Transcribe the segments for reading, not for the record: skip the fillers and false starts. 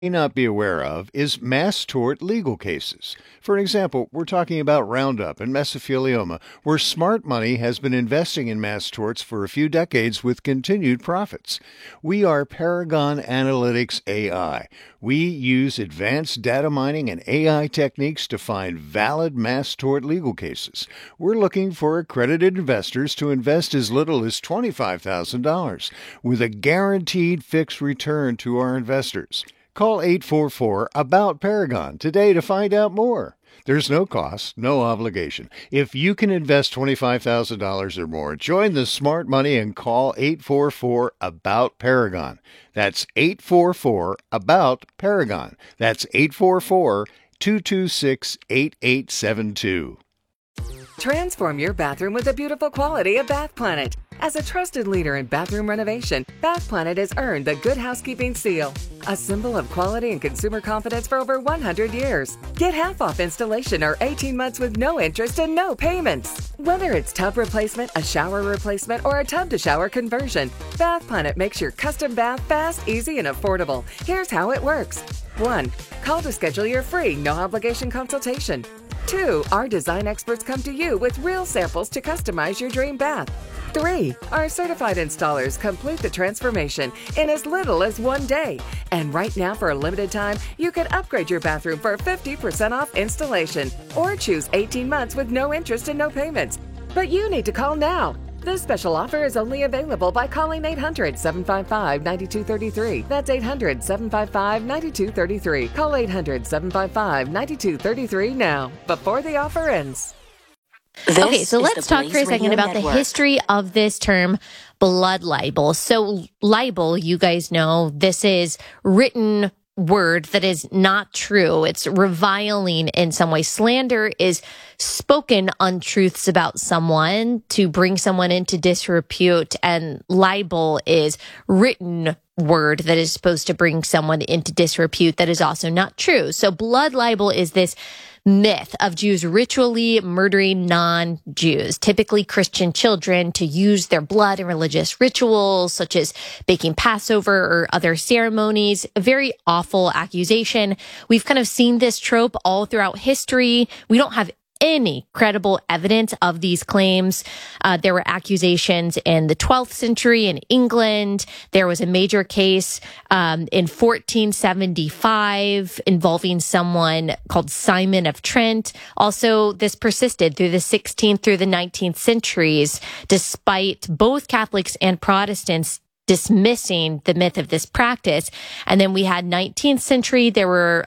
may not be aware of is mass tort legal cases. For example, we're talking about Roundup and mesothelioma, where smart money has been investing in mass torts for a few decades with continued profits. We are Paragon Analytics AI. We use advanced data mining and AI techniques to find valid mass tort legal cases. We're looking for accredited investors to invest as little as $25,000 with a guaranteed fixed return to our investors. Call 844-ABOUT-PARAGON today to find out more. There's no cost, no obligation. If you can invest $25,000 or more, join the smart money and call 844-ABOUT-PARAGON. That's 844-ABOUT-PARAGON. That's 844-226-8872. Transform your bathroom with the beautiful quality of Bath Planet. As a trusted leader in bathroom renovation, Bath Planet has earned the Good Housekeeping seal, a symbol of quality and consumer confidence for over 100 years. Get half off installation or 18 months with no interest and no payments. Whether it's tub replacement, a shower replacement, or a tub-to-shower conversion, Bath Planet makes your custom bath fast, easy, and affordable. Here's how it works. 1. Call to schedule your free, no-obligation consultation. 2. Our design experts come to you with real samples to customize your dream bath. 3. Our certified installers complete the transformation in as little as 1 day. And right now, for a limited time, you can upgrade your bathroom for 50% off installation or choose 18 months with no interest and no payments. But you need to call now. This special offer is only available by calling 800-755-9233. That's 800-755-9233. Call 800-755-9233 now, before the offer ends. Okay, so let's talk for a second about the history of this term, blood libel. So libel, you guys know, this is written word that is not true. It's reviling in some way. Slander is spoken untruths about someone to bring someone into disrepute, and libel is written word that is supposed to bring someone into disrepute that is also not true. So blood libel is this myth of Jews ritually murdering non-Jews, typically Christian children, to use their blood in religious rituals such as baking Passover or other ceremonies. A very awful accusation. We've kind of seen this trope all throughout history. We don't have any credible evidence of these claims. There were accusations in the 12th century in England. There was a major case in 1475 involving someone called Simon of Trent. Also, this persisted through the 16th through the 19th centuries, despite both Catholics and Protestants dismissing the myth of this practice. And then we had 19th century. There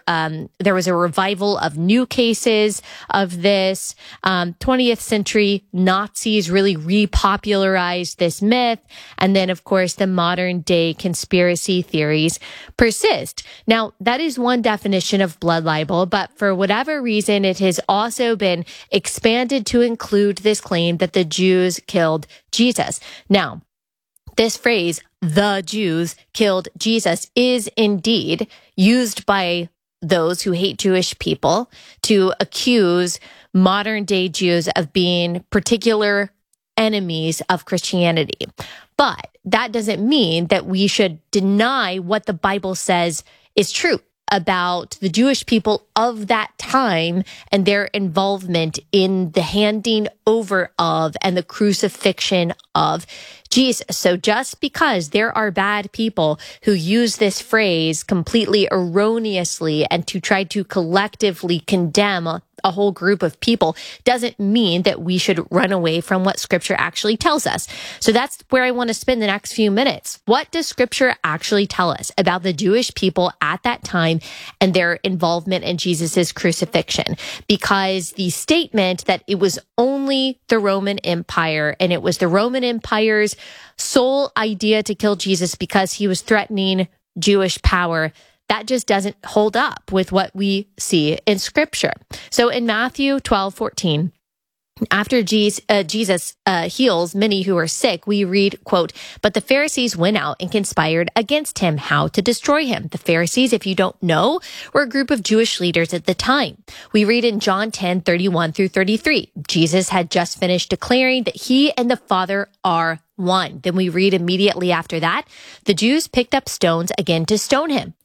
was a revival of new cases of this. 20th century, Nazis really repopularized this myth. And then, of course, the modern day conspiracy theories persist. Now, that is one definition of blood libel, but for whatever reason, it has also been expanded to include this claim that the Jews killed Jesus. Now, this phrase, the Jews killed Jesus, is indeed used by those who hate Jewish people to accuse modern day Jews of being particular enemies of Christianity. But that doesn't mean that we should deny what the Bible says is true about the Jewish people of that time and their involvement in the handing over of and the crucifixion of Jesus. So just because there are bad people who use this phrase completely erroneously and to try to collectively condemn a whole group of people doesn't mean that we should run away from what Scripture actually tells us. So that's where I want to spend the next few minutes. What does Scripture actually tell us about the Jewish people at that time and their involvement in Jesus's crucifixion? Because the statement that it was only the Roman Empire and it was the Roman Empire's sole idea to kill Jesus because he was threatening Jewish power, that just doesn't hold up with what we see in Scripture. So in Matthew 12:14, after Jesus heals many who are sick, we read, quote, "But the Pharisees went out and conspired against him how to destroy him." The Pharisees, if you don't know, were a group of Jewish leaders at the time. We read in John 10:31 through 33, Jesus had just finished declaring that he and the Father are one. Then we read immediately after that, the Jews picked up stones again to stone him.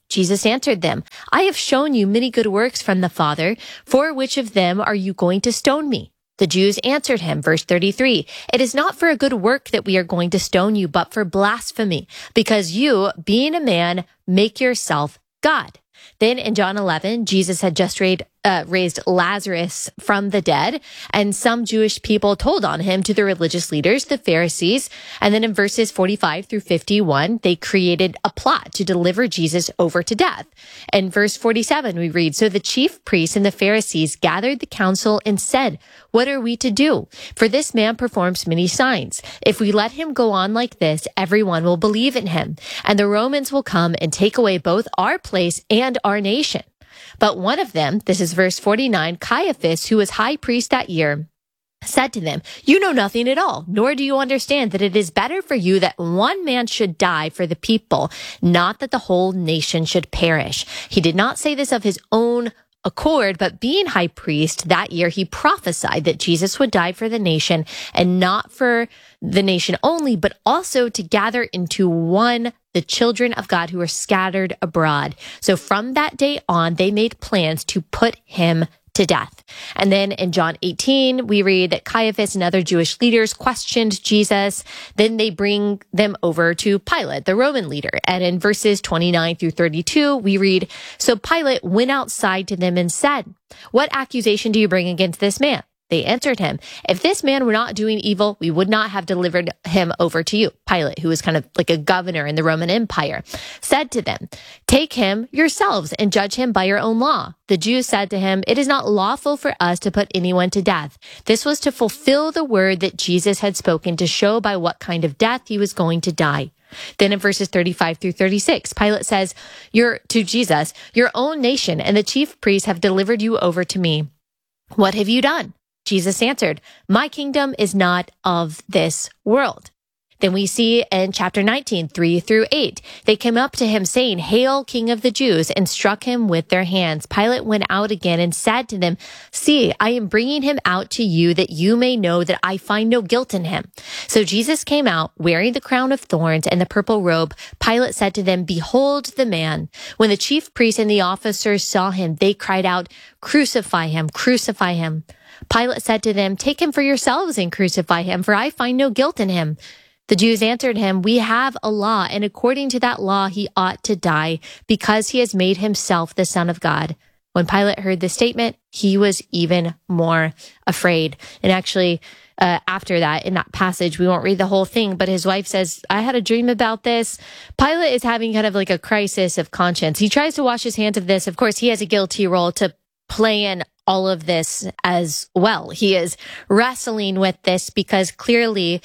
Jesus answered them, I have shown you many good works from the Father. For which of them are you going to stone me? The Jews answered him, verse 33, it is not for a good work that we are going to stone you, but for blasphemy, because you, being a man, make yourself God. Then in John 11, Jesus had just raised Lazarus from the dead, and some Jewish people told on him to the religious leaders, the Pharisees. And then in verses 45 through 51, they created a plot to deliver Jesus over to death. In verse 47, we read, so the chief priests and the Pharisees gathered the council and said, what are we to do? For this man performs many signs. If we let him go on like this, everyone will believe in him, and the Romans will come and take away both our place and our nation. But one of them, this is verse 49, Caiaphas, who was high priest that year, said to them, you know nothing at all, nor do you understand that it is better for you that one man should die for the people, not that the whole nation should perish. He did not say this of his own accord, but being high priest that year, he prophesied that Jesus would die for the nation, and not for the nation only, but also to gather into one the children of God who were scattered abroad. So from that day on, they made plans to put him to death. And then in John 18, we read that Caiaphas and other Jewish leaders questioned Jesus. Then they bring them over to Pilate, the Roman leader. And in verses 29 through 32, we read, so Pilate went outside to them and said, what accusation do you bring against this man? They answered him, if this man were not doing evil, we would not have delivered him over to you. Pilate, who was kind of like a governor in the Roman Empire, said to them, take him yourselves and judge him by your own law. The Jews said to him, it is not lawful for us to put anyone to death. This was to fulfill the word that Jesus had spoken to show by what kind of death he was going to die. Then in verses 35 through 36, Pilate says, to Jesus, your own nation and the chief priests have delivered you over to me. What have you done? Jesus answered, my kingdom is not of this world. Then we see in chapter 19, 3 through 8, they came up to him saying, hail, King of the Jews, and struck him with their hands. Pilate went out again and said to them, see, I am bringing him out to you that you may know that I find no guilt in him. So Jesus came out wearing the crown of thorns and the purple robe. Pilate said to them, behold the man. When the chief priests and the officers saw him, they cried out, crucify him, crucify him. Pilate said to them, take him for yourselves and crucify him, for I find no guilt in him. The Jews answered him, we have a law, and according to that law he ought to die, because he has made himself the Son of God. When Pilate heard this statement, he was even more afraid. And actually, after that, in that passage, we won't read the whole thing, but his wife says, I had a dream about this. Pilate is having kind of like a crisis of conscience. He tries to wash his hands of this. Of course, he has a guilty role to play in all of this as well. He is wrestling with this because clearly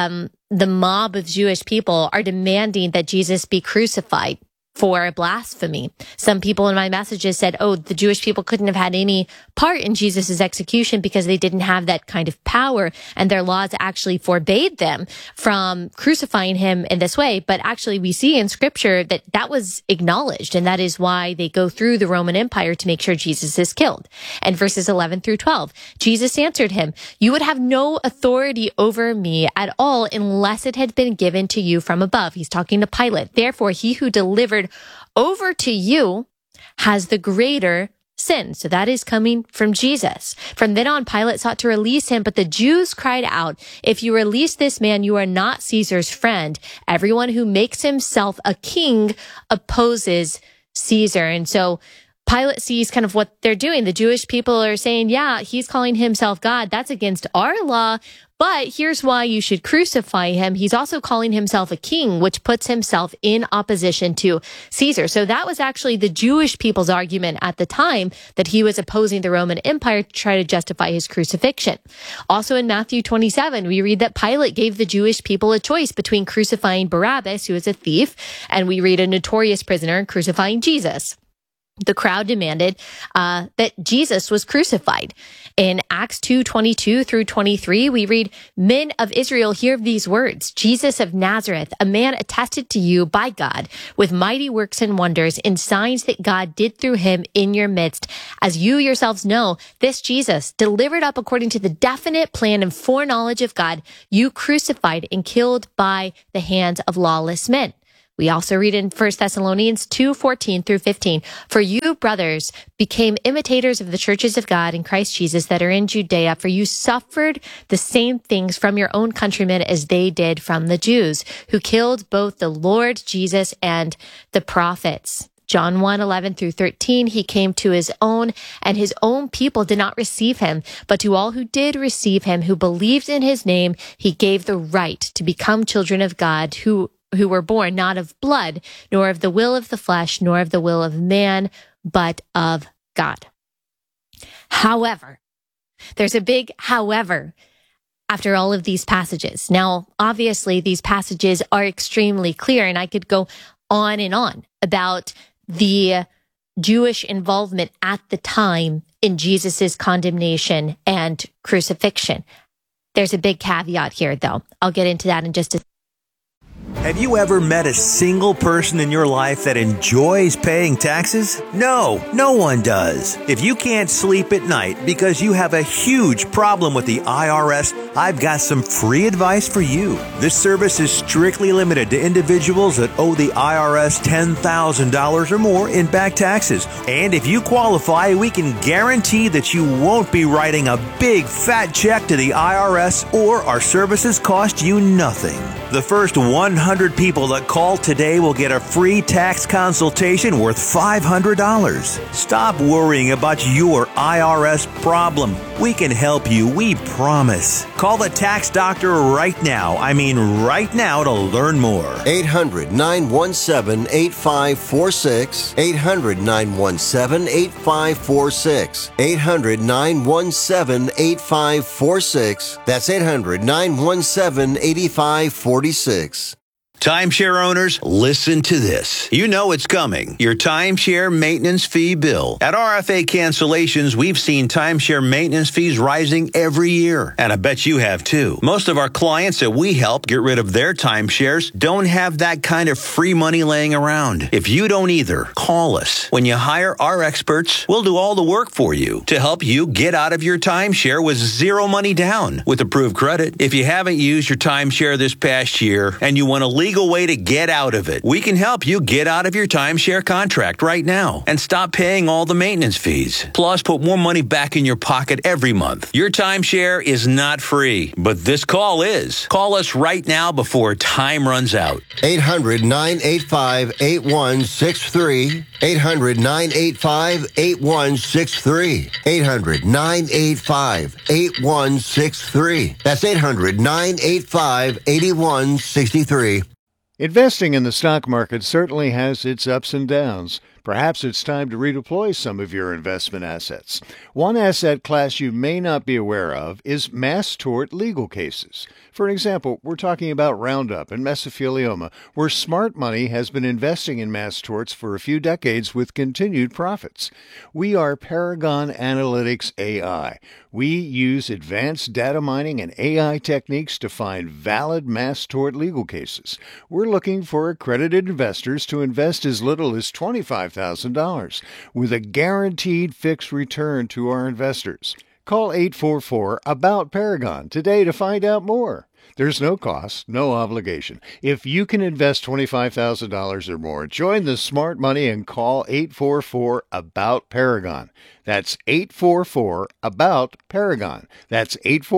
the mob of Jewish people are demanding that Jesus be crucified for blasphemy. Some people in my messages said, oh, the Jewish people couldn't have had any part in Jesus's execution because they didn't have that kind of power, and their laws actually forbade them from crucifying him in this way. But actually, we see in scripture that that was acknowledged, and that is why they go through the Roman Empire to make sure Jesus is killed. And verses 11 through 12, Jesus answered him, you would have no authority over me at all unless it had been given to you from above. He's talking to Pilate. Therefore, he who delivered over to you has the greater sin. So that is coming from Jesus. From then on, Pilate sought to release him, but the Jews cried out, if you release this man, you are not Caesar's friend. Everyone who makes himself a king opposes Caesar. And so Pilate sees kind of what they're doing. The Jewish people are saying, yeah, he's calling himself God. That's against our law. But here's why you should crucify him. He's also calling himself a king, which puts himself in opposition to Caesar. So that was actually the Jewish people's argument at the time, that he was opposing the Roman Empire to try to justify his crucifixion. Also in Matthew 27, we read that Pilate gave the Jewish people a choice between crucifying Barabbas, who is a thief, and we read a notorious prisoner, and crucifying Jesus. The crowd demanded that Jesus was crucified. In Acts 2:22 through 23, we read, men of Israel, hear these words. Jesus of Nazareth, a man attested to you by God with mighty works and wonders and signs that God did through him in your midst. As you yourselves know, this Jesus, delivered up according to the definite plan and foreknowledge of God, you crucified and killed by the hands of lawless men. We also read in 1 Thessalonians 2:14 through 15, "For you, brothers, became imitators of the churches of God in Christ Jesus that are in Judea, for you suffered the same things from your own countrymen as they did from the Jews, who killed both the Lord Jesus and the prophets." John 1:11 through 13, "He came to his own, and his own people did not receive him. But to all who did receive him, who believed in his name, he gave the right to become children of God, who were born not of blood, nor of the will of the flesh, nor of the will of man, but of God." However, there's a big however after all of these passages. Now, obviously, these passages are extremely clear, and I could go on and on about the Jewish involvement at the time in Jesus's condemnation and crucifixion. There's a big caveat here, though. I'll get into that in just a Have you ever met a single person in your life that enjoys paying taxes? No, no one does. If you can't sleep at night because you have a huge problem with the IRS, I've got some free advice for you. This service is strictly limited to individuals that owe the IRS $10,000 or more in back taxes. And if you qualify, we can guarantee that you won't be writing a big fat check to the IRS, or our services cost you nothing. The first 100 people that call today will get a free tax consultation worth $500. Stop worrying about your IRS problem. We can help you, we promise. Call the tax doctor right now. I mean right now, to learn more. 800-917-8546. 800-917-8546. 800-917-8546. That's 800-917-8546. Timeshare owners, listen to this. You know it's coming. Your timeshare maintenance fee bill. At RFA Cancellations, we've seen timeshare maintenance fees rising every year. And I bet you have too. Most of our clients that we help get rid of their timeshares don't have that kind of free money laying around. If you don't either, call us. When you hire our experts, we'll do all the work for you to help you get out of your timeshare with zero money down with approved credit. If you haven't used your timeshare this past year and you want a legal way to get out of it, we can help you get out of your timeshare contract right now and stop paying all the maintenance fees. Plus, put more money back in your pocket every month. Your timeshare is not free, but this call is. Call us right now before time runs out. 800-985-8163. 800-985-8163. 800-985-8163. That's 800-985-8163. Investing in the stock market certainly has its ups and downs. Perhaps it's time to redeploy some of your investment assets. One asset class you may not be aware of is mass tort legal cases. For example, we're talking about Roundup and mesothelioma, where smart money has been investing in mass torts for a few decades with continued profits. We are Paragon Analytics AI. We use advanced data mining and AI techniques to find valid mass tort legal cases. We're looking for accredited investors to invest as little as $25,000 with a guaranteed fixed return to our investors. Call 844-ABOUT-PARAGON today to find out more. There's no cost, no obligation. If you can invest $25,000 or more, join the smart money and call 844-ABOUT-PARAGON. That's 844-ABOUT-PARAGON. That's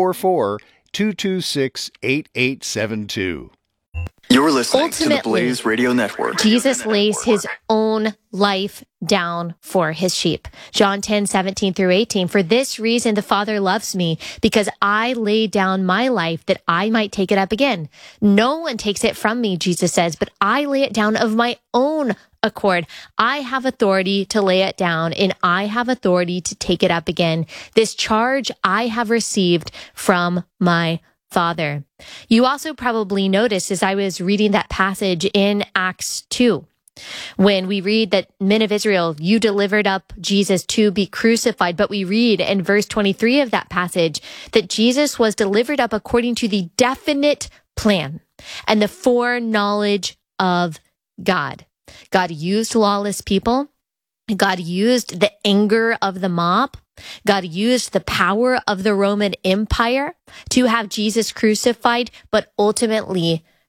844-226-8872. You're listening to the Blaze Radio Network. Jesus lays his own life down for his sheep. John 10:17 through 18. For this reason, the Father loves me, because I lay down my life that I might take it up again. No one takes it from me, Jesus says, but I lay it down of my own accord. I have authority to lay it down, and I have authority to take it up again. This charge I have received from my Father. You also probably noticed as I was reading that passage in Acts 2, when we read that men of Israel, you delivered up Jesus to be crucified. But we read in verse 23 of that passage that Jesus was delivered up according to the definite plan and the foreknowledge of God. God used lawless people. God used the anger of the mob. God used the power of the Roman Empire to have Jesus crucified, but ultimately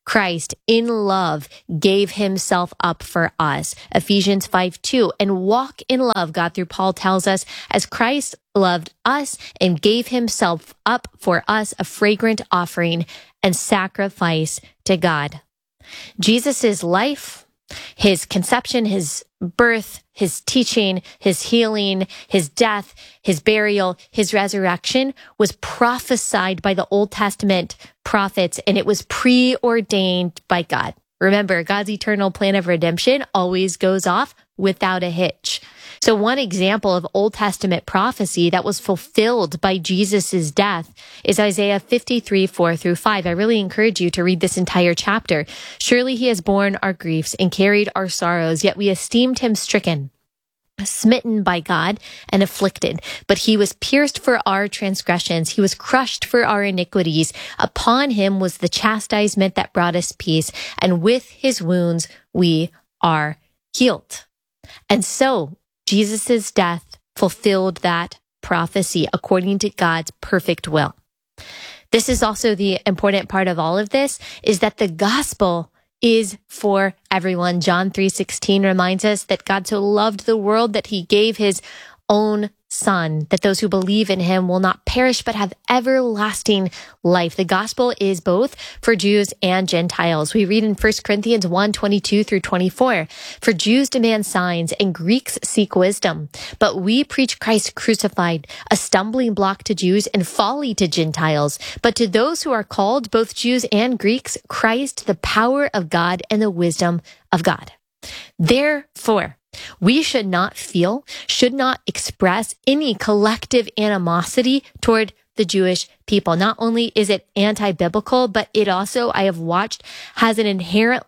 Christ in love gave himself up for us. Ephesians 5:2. And walk in love, God through Paul tells us, as Christ loved us and gave himself up for us, a fragrant offering and sacrifice to God. Jesus' life, his conception, his birth, his teaching, his healing, his death, his burial, his resurrection was prophesied by the Old Testament prophets, and it was preordained by God. Remember, God's eternal plan of redemption always goes off without a hitch. So one example of Old Testament prophecy that was fulfilled by Jesus' death is Isaiah 53:4-5. I really encourage you to read this entire chapter. Surely he has borne our griefs and carried our sorrows, yet we esteemed him stricken, smitten by God and afflicted. But he was pierced for our transgressions. He was crushed for our iniquities. Upon him was the chastisement that brought us peace. And with his wounds, we are healed. And so Jesus' death fulfilled that prophecy according to God's perfect will. This is also the important part of all of this, is that the gospel is for everyone. John 3:16 reminds us that God so loved the world that he gave his own Son, that those who believe in him will not perish but have everlasting life. The gospel is both for Jews and Gentiles. We read in 1 Corinthians 1:22-24, for Jews demand signs and Greeks seek wisdom, but we preach Christ crucified, a stumbling block to Jews and folly to Gentiles. But to those who are called, both Jews and Greeks, Christ, the power of God and the wisdom of God. Therefore, we should not express any collective animosity toward the Jewish people. Not only is it anti-biblical, but it also, I have watched, has an inherent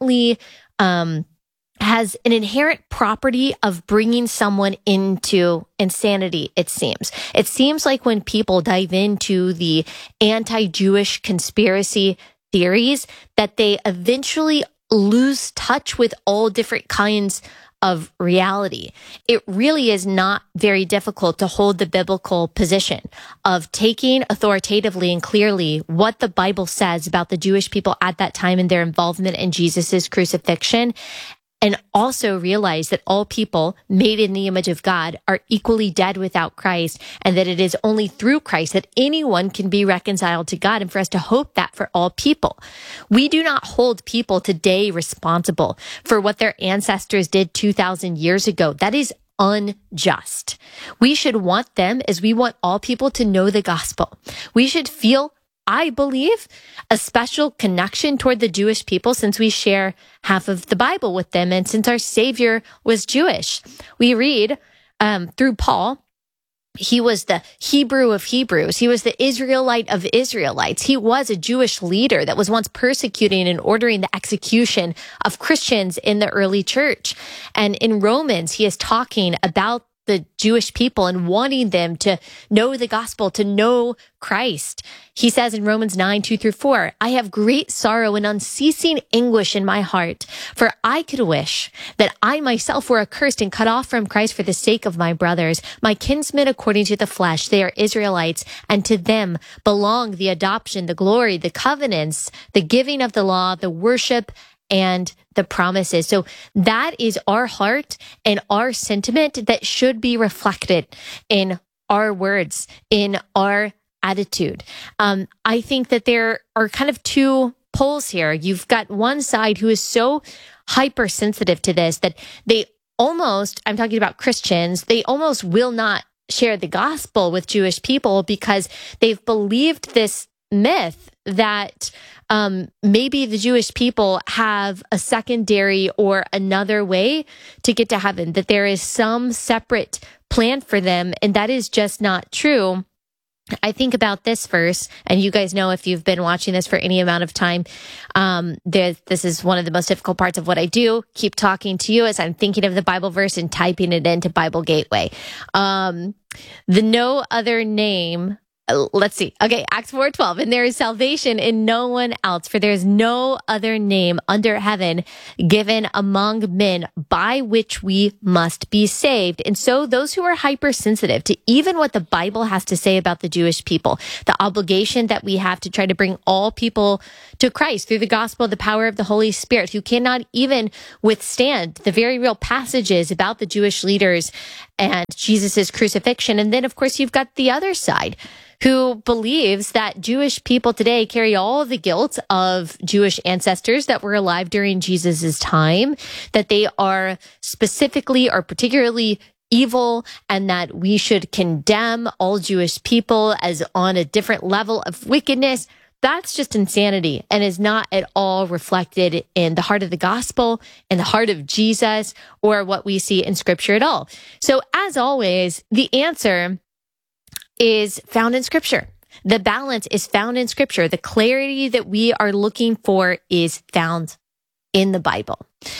property of bringing someone into insanity, it seems. It seems like when people dive into the anti-Jewish conspiracy theories, that they eventually lose touch with all different kinds of reality. It really is not very difficult to hold the biblical position of taking authoritatively and clearly what the Bible says about the Jewish people at that time and their involvement in Jesus' crucifixion, and also realize that all people made in the image of God are equally dead without Christ, and that it is only through Christ that anyone can be reconciled to God, and for us to hope that for all people. We do not hold people today responsible for what their ancestors did 2,000 years ago. That is unjust. We should want them, as we want all people, to know the gospel. We should feel, I believe, a special connection toward the Jewish people since we share half of the Bible with them and since our Savior was Jewish. We read through Paul, he was the Hebrew of Hebrews. He was the Israelite of Israelites. He was a Jewish leader that was once persecuting and ordering the execution of Christians in the early church. And in Romans, he is talking about the Jewish people and wanting them to know the gospel, to know Christ. He says in Romans 9:2-4, I have great sorrow and unceasing anguish in my heart, for I could wish that I myself were accursed and cut off from Christ for the sake of my brothers, my kinsmen according to the flesh. They are Israelites, and to them belong the adoption, the glory, the covenants, the giving of the law, the worship, and the promises. So that is our heart and our sentiment that should be reflected in our words, in our attitude. I think that there are kind of two poles here. You've got one side who is so hypersensitive to this that they almost, I'm talking about Christians, they almost will not share the gospel with Jewish people because they've believed this myth that maybe the Jewish people have a secondary or another way to get to heaven, that there is some separate plan for them, and that is just not true. I think about this verse, and you guys know if you've been watching this for any amount of time, this is one of the most difficult parts of what I do, keep talking to you as I'm thinking of the Bible verse and typing it into Bible Gateway. The no other name let's see. Okay, Acts 4:12. And there is salvation in no one else, for there is no other name under heaven given among men by which we must be saved. And so those who are hypersensitive to even what the Bible has to say about the Jewish people, the obligation that we have to try to bring all people to Christ through the gospel, the power of the Holy Spirit, who cannot even withstand the very real passages about the Jewish leaders and Jesus's crucifixion. And then, of course, you've got the other side, who believes that Jewish people today carry all of the guilt of Jewish ancestors that were alive during Jesus's time, that they are specifically or particularly evil, and that we should condemn all Jewish people as on a different level of wickedness. That's just insanity and is not at all reflected in the heart of the gospel, in the heart of Jesus, or what we see in Scripture at all. So as always, the answer is found in Scripture. The balance is found in Scripture. The clarity that we are looking for is found in the Bible.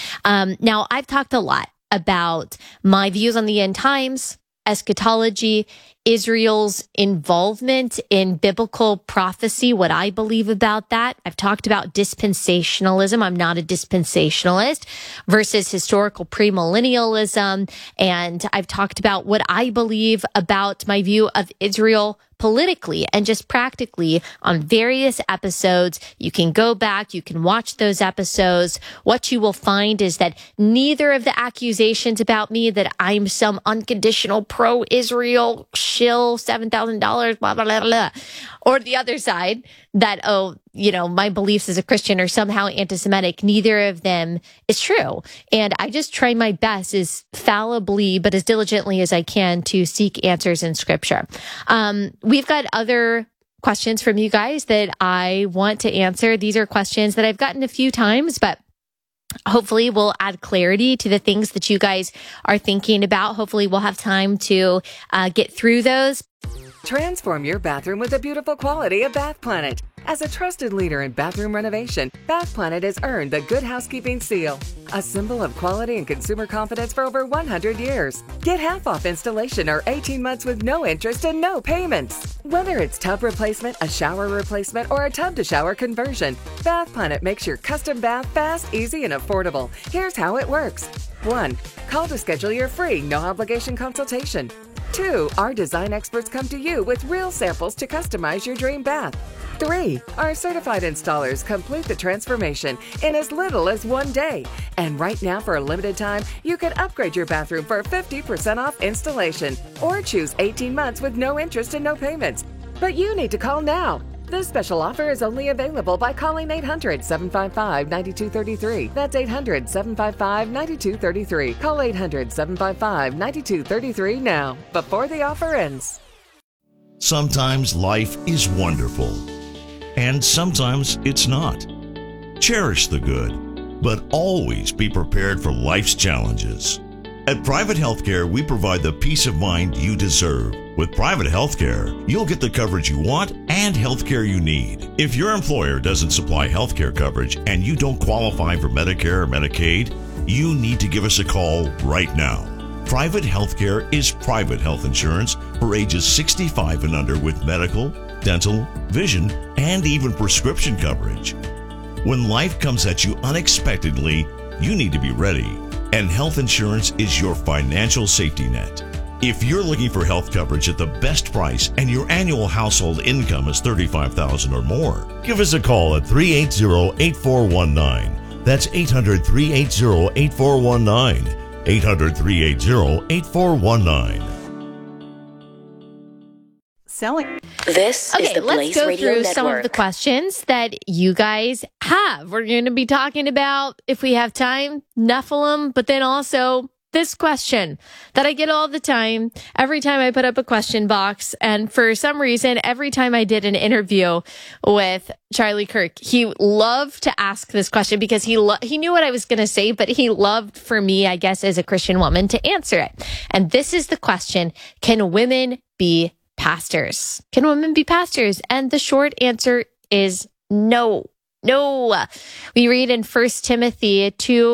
Now, I've talked a lot about my views on the end times, eschatology, Israel's involvement in biblical prophecy, what I believe about that. I've talked about dispensationalism. I'm not a dispensationalist versus historical premillennialism. And I've talked about what I believe about my view of Israel politically and just practically on various episodes. You can go back, you can watch those episodes. What you will find is that neither of the accusations about me that I'm some unconditional pro-Israel shill, $7,000, blah, blah, blah, blah, or the other side that, my beliefs as a Christian are somehow anti-Semitic. Neither of them is true. And I just try my best as fallibly, but as diligently as I can to seek answers in Scripture. We've got other questions from you guys that I want to answer. These are questions that I've gotten a few times, but hopefully we'll add clarity to the things that you guys are thinking about. Hopefully we'll have time to get through those. Transform your bathroom with the beautiful quality of Bath Planet. As a trusted leader in bathroom renovation, Bath Planet has earned the Good Housekeeping seal, a symbol of quality and consumer confidence for over 100 years. Get half off installation or 18 months with no interest and no payments. Whether it's tub replacement, a shower replacement, or a tub-to-shower conversion, Bath Planet makes your custom bath fast, easy, and affordable. Here's how it works. 1. Call to schedule your free, no-obligation consultation. 2. Our design experts come to you with real samples to customize your dream bath. 3. Our certified installers complete the transformation in as little as 1 day. And right now, for a limited time, you can upgrade your bathroom for 50% off installation or choose 18 months with no interest and no payments. But you need to call now. This special offer is only available by calling 800-755-9233. That's 800-755-9233. Call 800-755-9233 now, before the offer ends. Sometimes life is wonderful, and sometimes it's not. Cherish the good, but always be prepared for life's challenges. At Private Healthcare, we provide the peace of mind you deserve. With Private Healthcare, you'll get the coverage you want and healthcare you need. If your employer doesn't supply healthcare coverage and you don't qualify for Medicare or Medicaid, you need to give us a call right now. Private Healthcare is private health insurance for ages 65 and under with medical, dental, vision, and even prescription coverage. When life comes at you unexpectedly, you need to be ready, and health insurance is your financial safety net. If you're looking for health coverage at the best price and your annual household income is $35,000 or more, give us a call at 380-8419. That's 800-380-8419. 800-380-8419. Selling. This is the Blaze Radio Network. Let's go through some of the questions that you guys have. We're going to be talking about, if we have time, Nephilim, but then also this question that I get all the time, every time I put up a question box. And for some reason, every time I did an interview with Charlie Kirk, he loved to ask this question because he knew what I was going to say, but he loved for me, I guess, as a Christian woman to answer it. And this is the question: can women be pastors? Can women be pastors? And the short answer is no. No. We read in 1 Timothy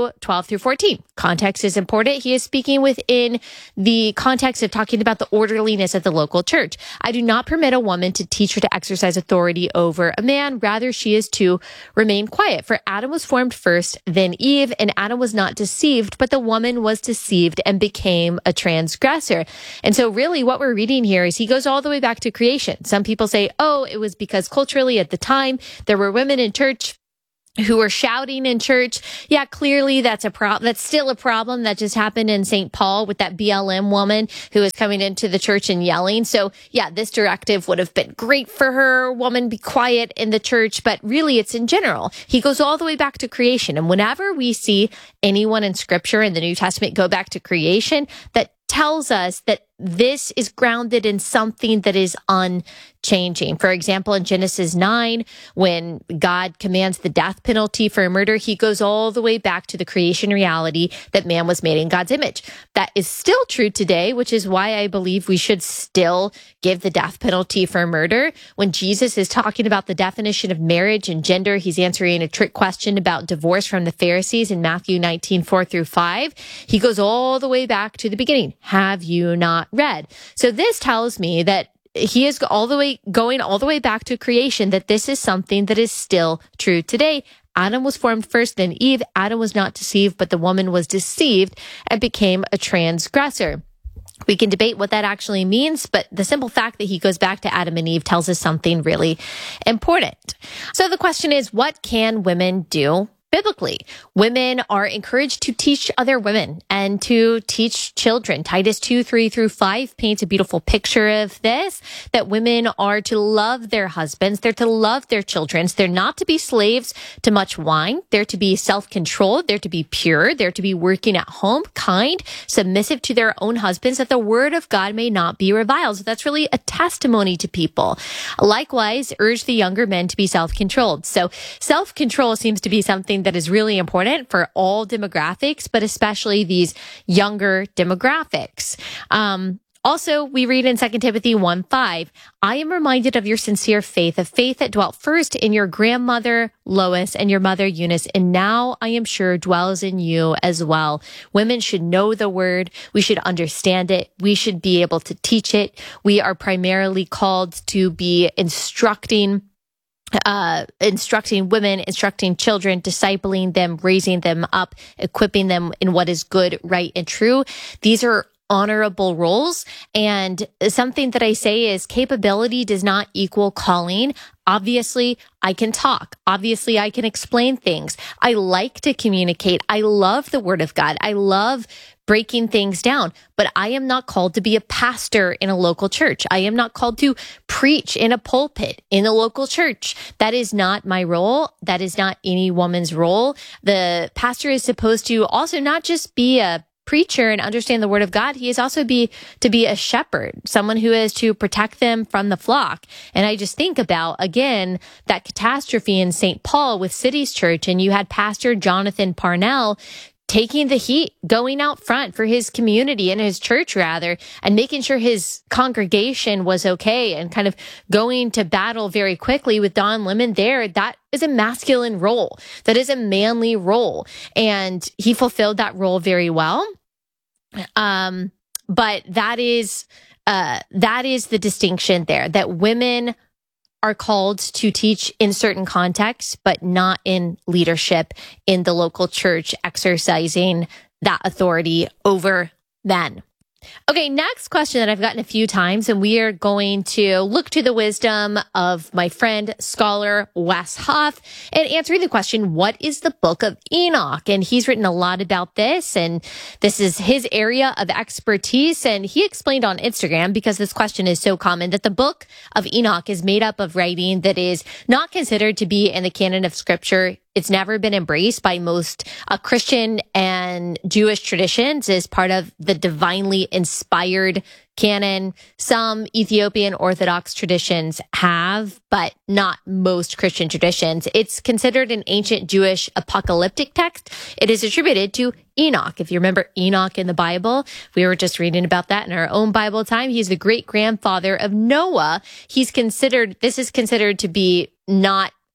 2:12-14. Context is important. He is speaking within the context of talking about the orderliness of the local church. I do not permit a woman to teach her to exercise authority over a man. Rather, she is to remain quiet. For Adam was formed first, then Eve, and Adam was not deceived, but the woman was deceived and became a transgressor. And so really what we're reading here is he goes all the way back to creation. Some people say, oh, it was because culturally at the time there were women in church who were shouting in church. Yeah, clearly that's still a problem that just happened in St. Paul with that BLM woman who was coming into the church and yelling. So yeah, this directive would have been great for her. Woman, be quiet in the church. But really it's in general. He goes all the way back to creation. And whenever we see anyone in scripture in the New Testament go back to creation, that tells us that this is grounded in something that is unchanging. For example, in Genesis 9, when God commands the death penalty for murder, he goes all the way back to the creation reality that man was made in God's image. That is still true today, which is why I believe we should still give the death penalty for murder. When Jesus is talking about the definition of marriage and gender, he's answering a trick question about divorce from the Pharisees in Matthew 19:4-5. He goes all the way back to the beginning. Have you not read? So this tells me that he is going all the way back to creation, that this is something that is still true today. Adam was formed first, then Eve. Adam was not deceived, but the woman was deceived and became a transgressor. We can debate what that actually means, but the simple fact that he goes back to Adam and Eve tells us something really important. So the question is, what can women do biblically? Women are encouraged to teach other women and to teach children. Titus 2:3-5 paints a beautiful picture of this, that women are to love their husbands. They're to love their children. They're not to be slaves to much wine. They're to be self-controlled. They're to be pure. They're to be working at home, kind, submissive to their own husbands, that the word of God may not be reviled. So that's really a testimony to people. Likewise, urge the younger men to be self-controlled. So self-control seems to be something that is really important for all demographics, but especially these younger demographics. Also, we read in 2 Timothy 1:5, I am reminded of your sincere faith, a faith that dwelt first in your grandmother Lois and your mother Eunice, and now I am sure dwells in you as well. Women should know the word. We should understand it. We should be able to teach it. We are primarily called to be instructing women, instructing children, discipling them, raising them up, equipping them in what is good, right, and true. These are honorable roles. And something that I say is capability does not equal calling. Obviously, I can talk. Obviously, I can explain things. I like to communicate. I love the word of God. I love breaking things down, but I am not called to be a pastor in a local church. I am not called to preach in a pulpit in a local church. That is not my role. That is not any woman's role. The pastor is supposed to also not just be a preacher and understand the word of God. He is also to be a shepherd, someone who is to protect them from the flock. And I just think about, again, that catastrophe in St. Paul with Cities Church, and you had Pastor Jonathan Parnell taking the heat, going out front for his community and his church rather, and making sure his congregation was okay, and kind of going to battle very quickly with Don Lemon there. That is a masculine role. That is a manly role. And he fulfilled that role very well. But that is the distinction there, that women are called to teach in certain contexts, but not in leadership in the local church, exercising that authority over men. Okay, next question that I've gotten a few times, and we are going to look to the wisdom of my friend, scholar Wes Huff, and answering the question, what is the Book of Enoch? And he's written a lot about this, and this is his area of expertise. And he explained on Instagram, because this question is so common, that the Book of Enoch is made up of writing that is not considered to be in the canon of Scripture. It's never been embraced by most Christian and Jewish traditions as part of the divinely inspired canon. Some Ethiopian Orthodox traditions have, but not most Christian traditions. It's considered an ancient Jewish apocalyptic text. It is attributed to Enoch. If you remember Enoch in the Bible, we were just reading about that in our own Bible time. He's the great grandfather of Noah. This is considered to be not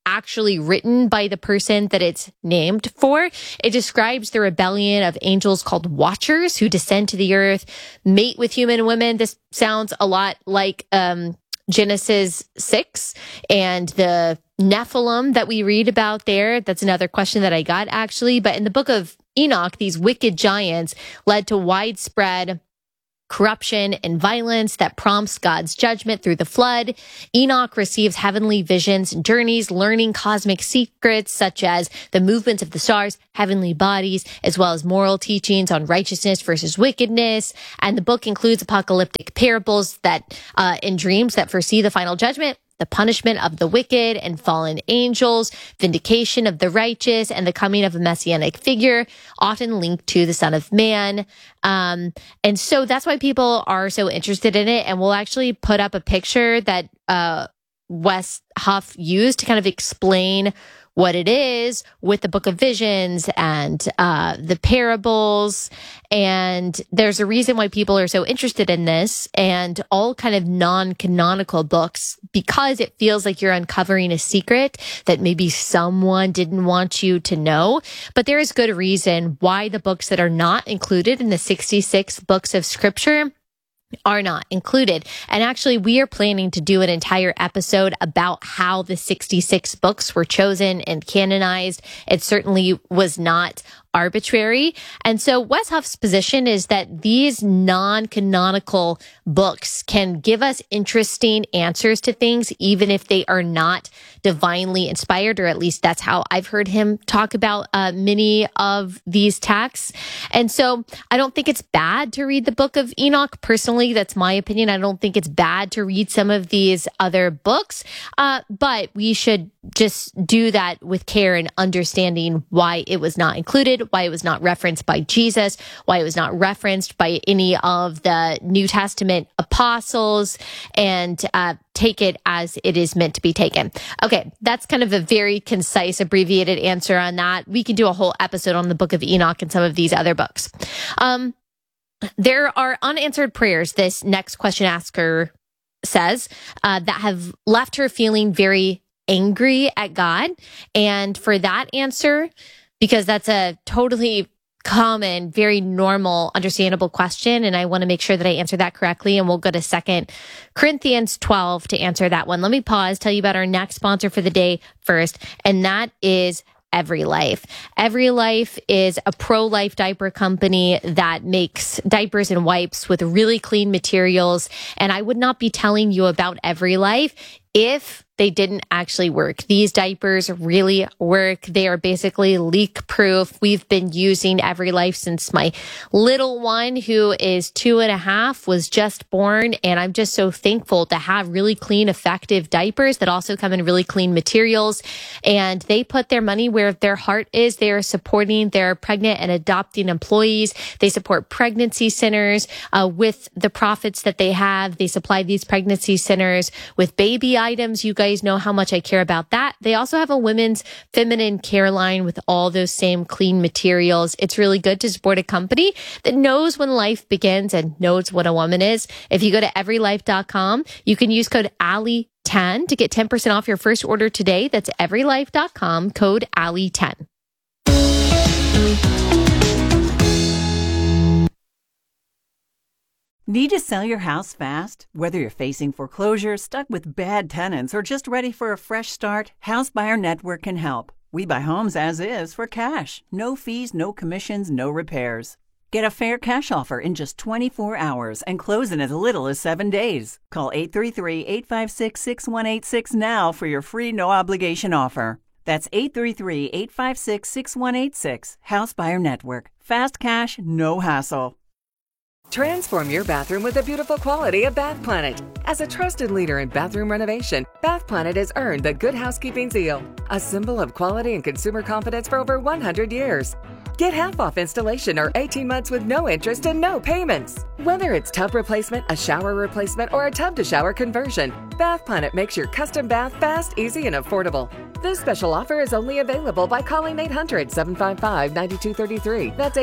actually written by the person that it's named for. It describes the rebellion of angels called Watchers who descend to the earth, mate with human women. This sounds a lot like Genesis 6 and the Nephilim that we read about there. That's another question that I got, actually. But in the book of Enoch, these wicked giants led to widespread corruption and violence that prompts God's judgment through the flood. Enoch receives heavenly visions and journeys, learning cosmic secrets such as the movements of the stars, heavenly bodies, as well as moral teachings on righteousness versus wickedness. And the book includes apocalyptic parables that in dreams that foresee the final judgment, the punishment of the wicked and fallen angels, vindication of the righteous, and the coming of a messianic figure, often linked to the Son of Man. And so that's why people are so interested in it. And we'll actually put up a picture that Wes Huff used to kind of explain what it is with the Book of Visions and the parables. And there's a reason why people are so interested in this and all kind of non-canonical books, because it feels like you're uncovering a secret that maybe someone didn't want you to know. But there is good reason why the books that are not included in the 66 books of Scripture are not included. And actually, we are planning to do an entire episode about how the 66 books were chosen and canonized. It certainly was not arbitrary. And so Wes Huff's position is that these non-canonical books can give us interesting answers to things, even if they are not divinely inspired, or at least that's how I've heard him talk about many of these texts. And so I don't think it's bad to read the Book of Enoch. Personally, that's my opinion. I don't think it's bad to read some of these other books, but we should just do that with care and understanding why it was not included, why it was not referenced by Jesus, why it was not referenced by any of the New Testament apostles, and take it as it is meant to be taken. Okay, that's kind of a very concise, abbreviated answer on that. We can do a whole episode on the Book of Enoch and some of these other books. There are unanswered prayers, this next question asker says, that have left her feeling very angry at God. And for that answer, because that's a totally common, very normal, understandable question, and I want to make sure that I answer that correctly, and we'll go to 2 Corinthians 12 to answer that one. Let me pause, tell you about our next sponsor for the day first, and that is EveryLife. EveryLife is a pro-life diaper company that makes diapers and wipes with really clean materials, and I would not be telling you about EveryLife if they didn't actually work. These diapers really work. They are basically leak proof. We've been using EveryLife since my little one, who is 2.5, was just born. And I'm just so thankful to have really clean, effective diapers that also come in really clean materials. And they put their money where their heart is. They are supporting their pregnant and adopting employees. They support pregnancy centers with the profits that they have. They supply these pregnancy centers with baby items. You guys know how much I care about that. They also have a women's feminine care line with all those same clean materials. It's really good to support a company that knows when life begins and knows what a woman is. If you go to everylife.com, you can use code ALLIE10 to get 10% off your first order today. That's everylife.com, code ALLIE10. Need to sell your house fast? Whether you're facing foreclosure, stuck with bad tenants, or just ready for a fresh start, House Buyer Network can help. We buy homes as is for cash. No fees, no commissions, no repairs. Get a fair cash offer in just 24 hours and close in as little as 7 days. Call 833-856-6186 now for your free no-obligation offer. That's 833-856-6186. House Buyer Network. Fast cash, no hassle. Transform your bathroom with the beautiful quality of Bath Planet. As a trusted leader in bathroom renovation, Bath Planet has earned the Good Housekeeping seal, a symbol of quality and consumer confidence for over 100 years. Get half off installation or 18 months with no interest and no payments. Whether it's tub replacement, a shower replacement, or a tub-to-shower conversion, Bath Planet makes your custom bath fast, easy, and affordable. This special offer is only available by calling 800-755-9233. That's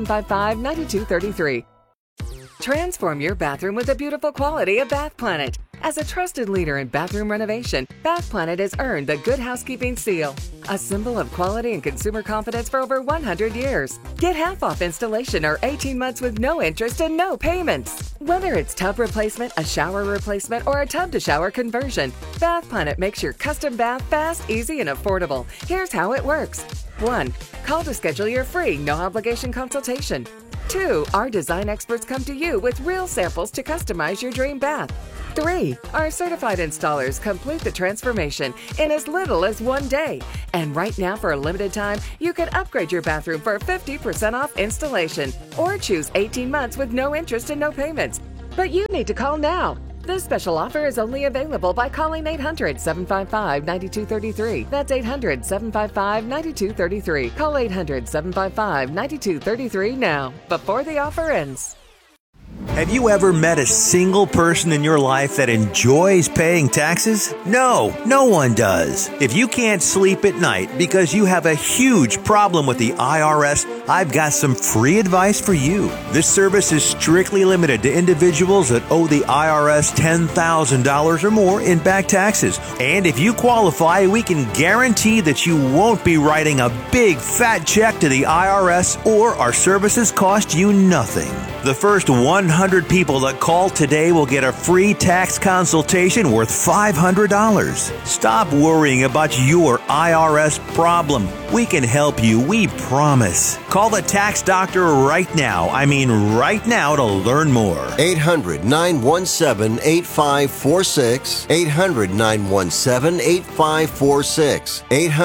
800-755-9233. Transform your bathroom with the beautiful quality of Bath Planet. As a trusted leader in bathroom renovation, Bath Planet has earned the Good Housekeeping seal, a symbol of quality and consumer confidence for over 100 years. Get half off installation or 18 months with no interest and no payments. Whether it's tub replacement, a shower replacement, or a tub-to-shower conversion, Bath Planet makes your custom bath fast, easy, and affordable. Here's how it works. 1. Call to schedule your free, no-obligation consultation. 2. Our design experts come to you with real samples to customize your dream bath. 3. Our certified installers complete the transformation in as little as 1 day. And right now, for a limited time, you can upgrade your bathroom for 50% off installation or choose 18 months with no interest and no payments. But you need to call now. This special offer is only available by calling 800-755-9233. That's 800-755-9233. Call 800-755-9233 now, before the offer ends. Have you ever met a single person in your life that enjoys paying taxes? No, no one does. If you can't sleep at night because you have a huge problem with the IRS, I've got some free advice for you. This service is strictly limited to individuals that owe the IRS $10,000 or more in back taxes. And if you qualify, we can guarantee that you won't be writing a big fat check to the IRS, or our services cost you nothing. The first 100 people that call today will get a free tax consultation worth $500. Stop worrying about your IRS problem. We can help you, we promise. Call the tax doctor right now. I mean right now, to learn more. 800-917-8546. 800-917-8546.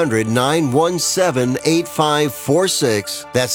800-917-8546. That's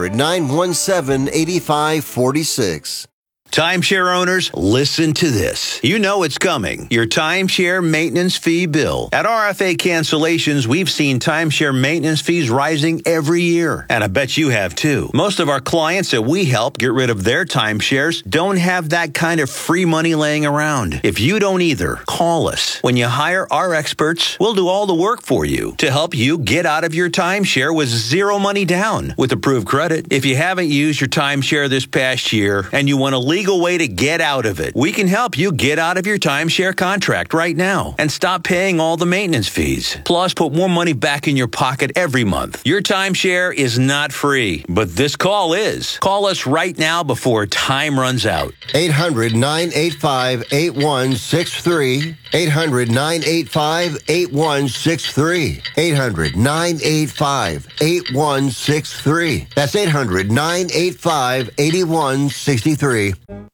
800-917-8546. Timeshare owners, listen to this. You know it's coming. Your timeshare maintenance fee bill. At RFA Cancellations, we've seen timeshare maintenance fees rising every year. And I bet you have too. Most of our clients that we help get rid of their timeshares don't have that kind of free money laying around. If you don't either, call us. When you hire our experts, we'll do all the work for you to help you get out of your timeshare with zero money down with approved credit. If you haven't used your timeshare this past year and you want to legal way to get out of it, we can help you get out of your timeshare contract right now and stop paying all the maintenance fees. Plus, put more money back in your pocket every month. Your timeshare is not free, but this call is. Call us right now before time runs out. 800-985-8163. 800-985-8163. 800-985-8163. That's 800-985-8163.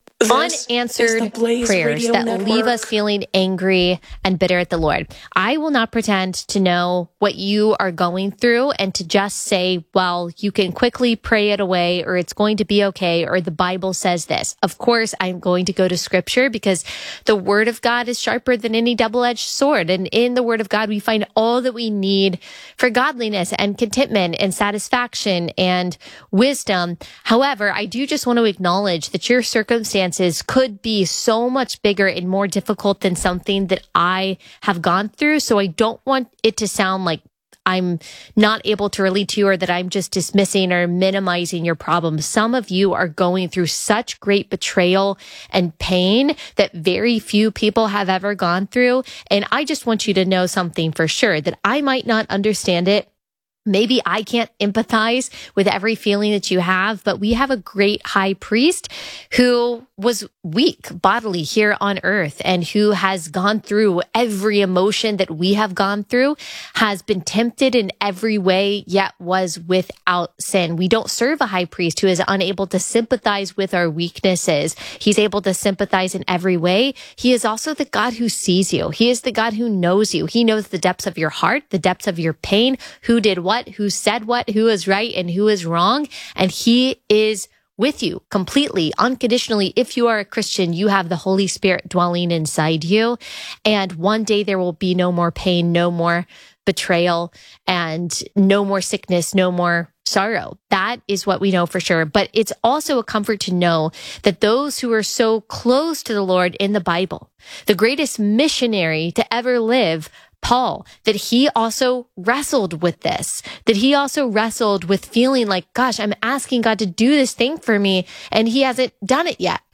Unanswered prayers that leave us feeling angry and bitter at the Lord. I will not pretend to know what you are going through and to just say, well, you can quickly pray it away, or it's going to be okay, or the Bible says this. Of course, I'm going to go to Scripture because the Word of God is sharper than any double-edged sword. And in the Word of God, we find all that we need for godliness and contentment and satisfaction and wisdom. However, I do just want to acknowledge that your circumstances could be so much bigger and more difficult than something that I have gone through. So I don't want it to sound like I'm not able to relate to you or that I'm just dismissing or minimizing your problems. Some of you are going through such great betrayal and pain that very few people have ever gone through. And I just want you to know something for sure, that I might not understand it. Maybe I can't empathize with every feeling that you have, but we have a great high priest who was weak bodily here on earth and who has gone through every emotion that we have gone through, has been tempted in every way, yet was without sin. We don't serve a high priest who is unable to sympathize with our weaknesses. He's able to sympathize in every way. He is also the God who sees you. He is the God who knows you. He knows the depths of your heart, the depths of your pain, who did what, who said what, who is right and who is wrong. And he is with you completely, unconditionally. If you are a Christian, you have the Holy Spirit dwelling inside you. And one day there will be no more pain, no more betrayal, and no more sickness, no more sorrow. That is what we know for sure. But it's also a comfort to know that those who are so close to the Lord in the Bible, the greatest missionary to ever live, Paul, that he also wrestled with this, that he also wrestled with feeling like, gosh, I'm asking God to do this thing for me, and he hasn't done it yet.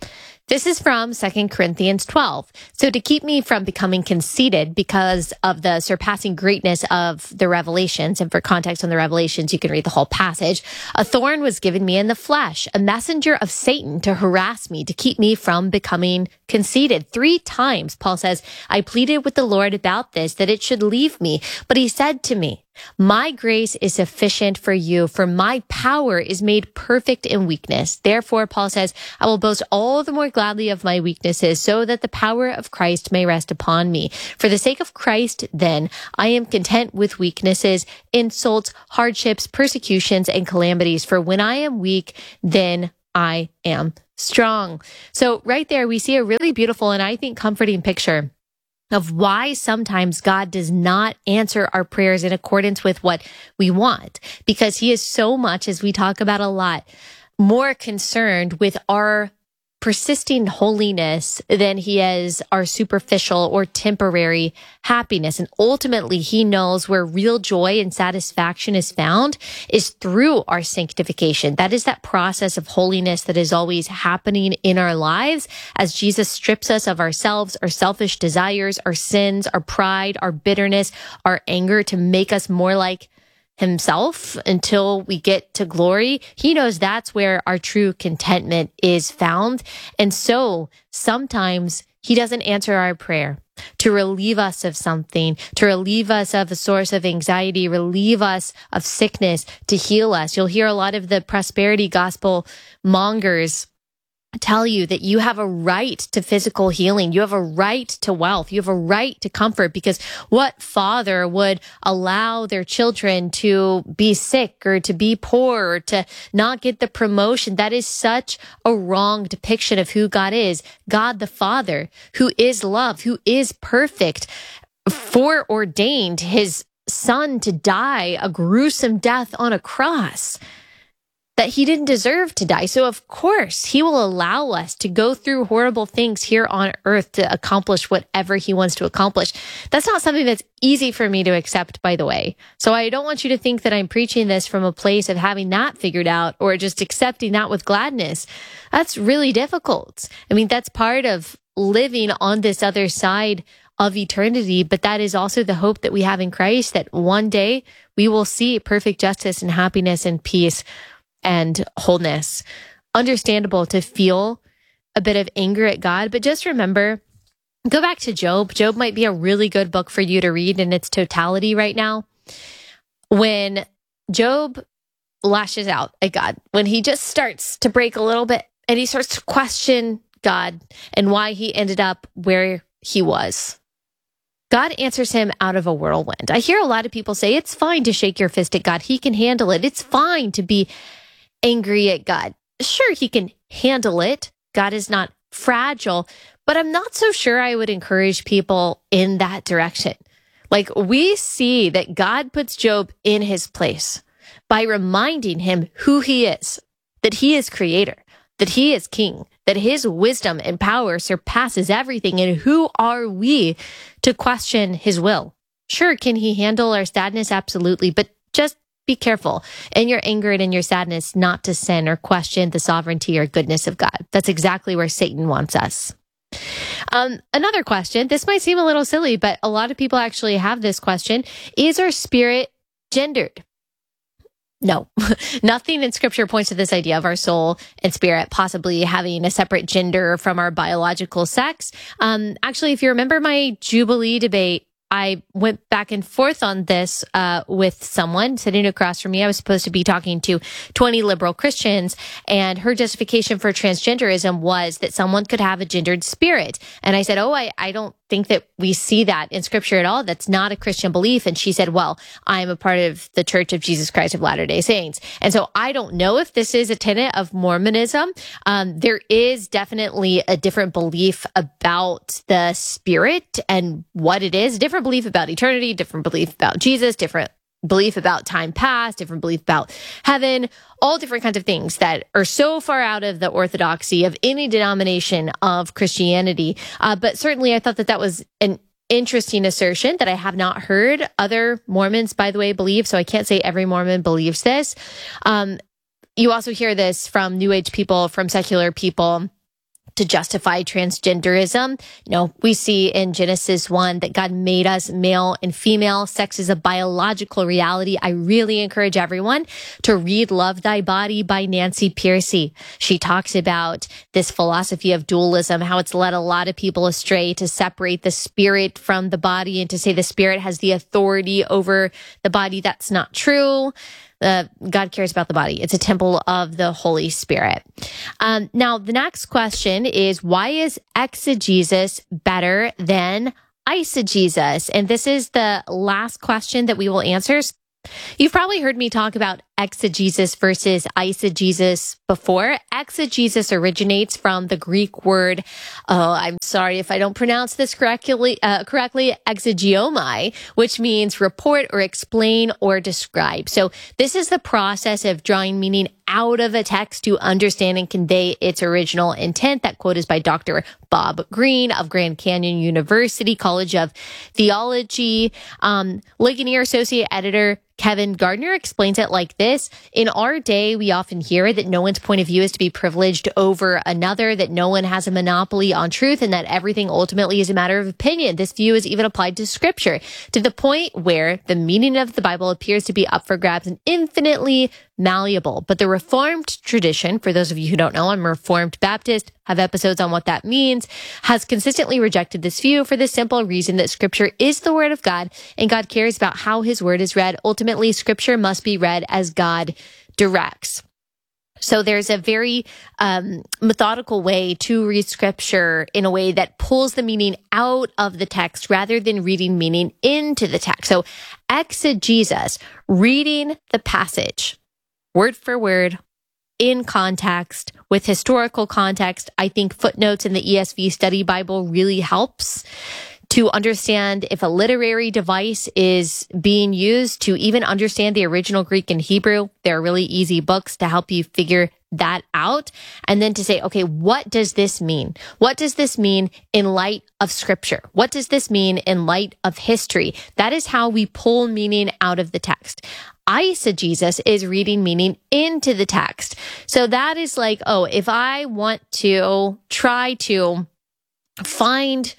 This is from 2 Corinthians 12. So to keep me from becoming conceited because of the surpassing greatness of the revelations, and for context on the revelations, you can read the whole passage, a thorn was given me in the flesh, a messenger of Satan to harass me, to keep me from becoming conceited. 3 times, Paul says, I pleaded with the Lord about this, that it should leave me. But he said to me, my grace is sufficient for you, for my power is made perfect in weakness. Therefore, Paul says, I will boast all the more gladly of my weaknesses, so that the power of Christ may rest upon me. For the sake of Christ, then, I am content with weaknesses, insults, hardships, persecutions, and calamities. For when I am weak, then I am strong. So right there, we see a really beautiful and I think comforting picture of why sometimes God does not answer our prayers in accordance with what we want, because he is so much, as we talk about a lot, more concerned with our persisting holiness than he is our superficial or temporary happiness. And ultimately, he knows where real joy and satisfaction is found is through our sanctification. That is that process of holiness that is always happening in our lives as Jesus strips us of ourselves, our selfish desires, our sins, our pride, our bitterness, our anger to make us more like himself until we get to glory. He knows that's where our true contentment is found. And so sometimes he doesn't answer our prayer to relieve us of something, to relieve us of a source of anxiety, relieve us of sickness, to heal us. You'll hear a lot of the prosperity gospel mongers tell you that you have a right to physical healing. You have a right to wealth. You have a right to comfort, because what father would allow their children to be sick or to be poor or to not get the promotion? That is such a wrong depiction of who God is. God the Father, who is love, who is perfect, foreordained his son to die a gruesome death on a cross that he didn't deserve to die. So of course, he will allow us to go through horrible things here on earth to accomplish whatever he wants to accomplish. That's not something that's easy for me to accept, by the way. So I don't want you to think that I'm preaching this from a place of having that figured out or just accepting that with gladness. That's really difficult. I mean, that's part of living on this other side of eternity, but that is also the hope that we have in Christ, that one day we will see perfect justice and happiness and peace and wholeness. Understandable to feel a bit of anger at God, but just remember, go back to Job. Job might be a really good book for you to read in its totality right now. When Job lashes out at God, when he just starts to break a little bit and he starts to question God and why he ended up where he was, God answers him out of a whirlwind. I hear a lot of people say it's fine to shake your fist at God. He can handle it. It's fine to be angry at God. Sure, he can handle it. God is not fragile, but I'm not so sure I would encourage people in that direction. Like, we see that God puts Job in his place by reminding him who he is, that he is creator, that he is king, that his wisdom and power surpasses everything. And who are we to question his will? Sure, can he handle our sadness? Absolutely. But just be careful in your anger and in your sadness not to sin or question the sovereignty or goodness of God. That's exactly where Satan wants us. Another question, this might seem a little silly, but a lot of people actually have this question. Is our spirit gendered? No, nothing in scripture points to this idea of our soul and spirit possibly having a separate gender from our biological sex. Actually, if you remember my Jubilee debate, I went back and forth on this with someone sitting across from me. I was supposed to be talking to 20 liberal Christians, and her justification for transgenderism was that someone could have a gendered spirit. And I said, I don't think that we see that in scripture at all. That's not a Christian belief. And she said, well, I'm a part of the Church of Jesus Christ of Latter-day Saints. And so I don't know if this is a tenet of Mormonism. There is definitely a different belief about the spirit and what it is, different belief about eternity, different belief about Jesus, different belief about time past, different belief about heaven, all different kinds of things that are so far out of the orthodoxy of any denomination of Christianity. But certainly I thought that that was an interesting assertion that I have not heard other Mormons, by the way, believe. So I can't say every Mormon believes this. You also hear this from New Age people, from secular people, to justify transgenderism. We see in Genesis 1 that God made us male and female. Sex is a biological reality. I really encourage everyone to read Love Thy Body by Nancy Pearcey. She talks about this philosophy of dualism, how it's led a lot of people astray to separate the spirit from the body and to say the spirit has the authority over the body. That's not true. God cares about the body. It's a temple of the Holy Spirit. Now, the next question is, why is exegesis better than eisegesis? And this is the last question that we will answer. You've probably heard me talk about exegesis versus eisegesis before. Exegesis originates from the Greek word, I'm sorry if I don't pronounce this correctly, exegeomai, which means report or explain or describe. So this is the process of drawing meaning out of a text to understand and convey its original intent. That quote is by Dr. Bob Greene of Grand Canyon University College of Theology. Ligonier Associate Editor Kevin Gardner explains it like this. In our day, we often hear that no one's point of view is to be privileged over another, that no one has a monopoly on truth, and that everything ultimately is a matter of opinion. This view is even applied to Scripture, to the point where the meaning of the Bible appears to be up for grabs and infinitely malleable. But the Reformed tradition, for those of you who don't know, I'm a Reformed Baptist, have episodes on what that means, has consistently rejected this view for the simple reason that Scripture is the Word of God and God cares about how His Word is read. Ultimately, Scripture must be read as God directs. So there's a very methodical way to read Scripture in a way that pulls the meaning out of the text rather than reading meaning into the text. So exegesis, reading the passage word for word, in context, with historical context. I think footnotes in the ESV Study Bible really helps to understand if a literary device is being used, to even understand the original Greek and Hebrew. They're really easy books to help you figure that out. And then to say, okay, what does this mean? What does this mean in light of Scripture? What does this mean in light of history? That is how we pull meaning out of the text. Eisegesis is reading meaning into the text. So that is like, if I want to try to find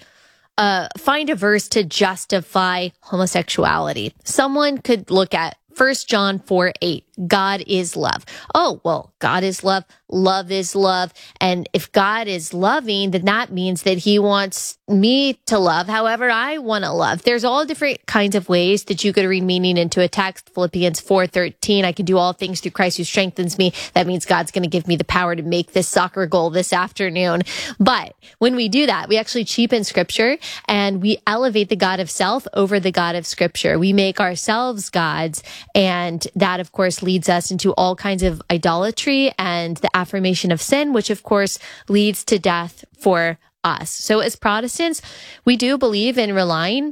a verse to justify homosexuality, someone could look at 1 John 4:8. God is love. Oh, well, God is love. Love is love. And if God is loving, then that means that He wants me to love however I want to love. There's all different kinds of ways that you could read meaning into a text. Philippians 4:13, I can do all things through Christ who strengthens me. That means God's going to give me the power to make this soccer goal this afternoon. But when we do that, we actually cheapen Scripture and we elevate the God of self over the God of Scripture. We make ourselves gods, and that, of course, leads us into all kinds of idolatry and the affirmation of sin, which of course leads to death for us. So as Protestants, we do believe in relying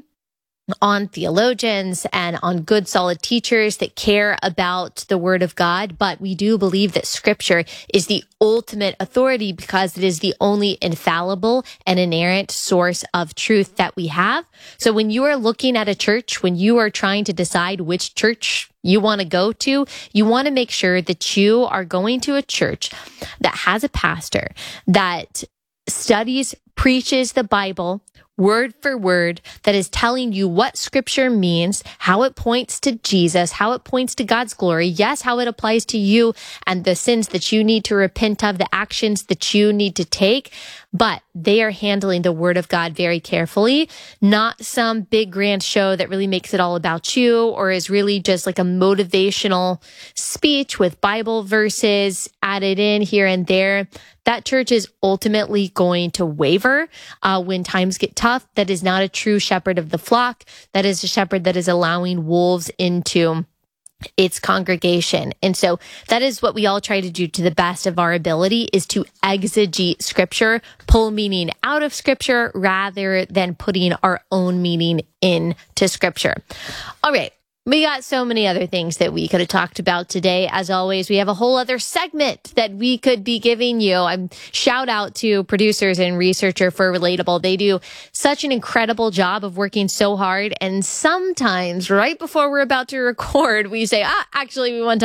on theologians and on good solid teachers that care about the Word of God, but we do believe that Scripture is the ultimate authority because it is the only infallible and inerrant source of truth that we have. So when you are looking at a church, when you are trying to decide which church you want to go to, you want to make sure that you are going to a church that has a pastor that studies, preaches the Bible word for word, that is telling you what Scripture means, how it points to Jesus, how it points to God's glory, yes, how it applies to you and the sins that you need to repent of, the actions that you need to take, but they are handling the Word of God very carefully, not some big grand show that really makes it all about you or is really just like a motivational speech with Bible verses added in here and there. That church is ultimately going to waver when times get tough. That is not a true shepherd of the flock. That is a shepherd that is allowing wolves into its congregation. And so that is what we all try to do to the best of our ability, is to exegete Scripture, pull meaning out of Scripture rather than putting our own meaning into Scripture. All right. We got so many other things that we could have talked about today. As always, we have a whole other segment that we could be giving you. Shout out to producers and researcher for Relatable. They do such an incredible job of working so hard. And sometimes right before we're about to record, we say, actually, we want to talk about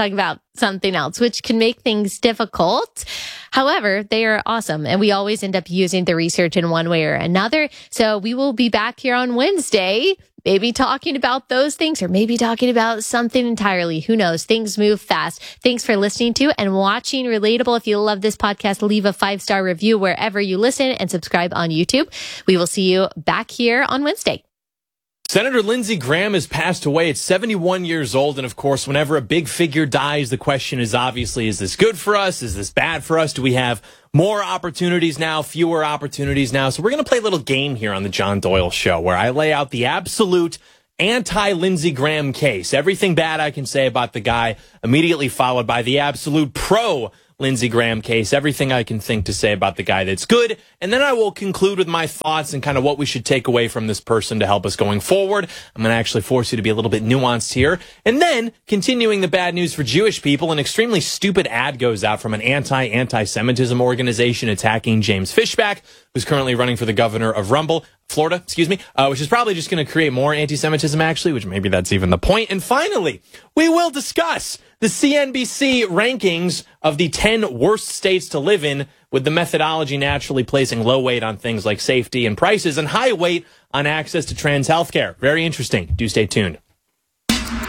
something else, which can make things difficult. However, they are awesome, and we always end up using the research in one way or another. So we will be back here on Wednesday, maybe talking about those things, or maybe talking about something entirely. Who knows? Things move fast. Thanks for listening to and watching Relatable. If you love this podcast, leave a 5-star review wherever you listen and subscribe on YouTube. We will see you back here on Wednesday. Senator Lindsey Graham has passed away at 71 years old. And of course, whenever a big figure dies, the question is obviously, is this good for us? Is this bad for us? Do we have more opportunities now, fewer opportunities now? So we're going to play a little game here on the John Doyle Show where I lay out the absolute anti-Lindsey Graham case. Everything bad I can say about the guy, immediately followed by the absolute pro-Lindsey Graham case. Everything I can think to say about the guy that's good. And then I will conclude with my thoughts and kind of what we should take away from this person to help us going forward. I'm going to actually force you to be a little bit nuanced here. And then, continuing the bad news for Jewish people, an extremely stupid ad goes out from an anti-Semitism organization attacking James Fishback, who's currently running for the governor of Florida, which is probably just going to create more anti-Semitism, actually, which maybe that's even the point. And finally, we will discuss the CNBC rankings of the 10 worst states to live in, with the methodology naturally placing low weight on things like safety and prices and high weight on access to trans healthcare. Very interesting. Do stay tuned.